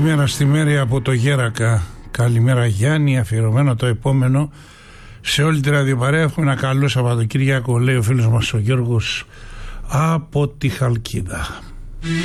Καλημέρα στη Μέρη από το Γέρακα. Καλημέρα Γιάννη, αφιερωμένο το επόμενο σε όλη τη ραδιοπαρέα. Έχουμε ένα καλό Σαββατοκύριακο, λέει ο φίλος μας ο Γιώργος από τη Χαλκίδα.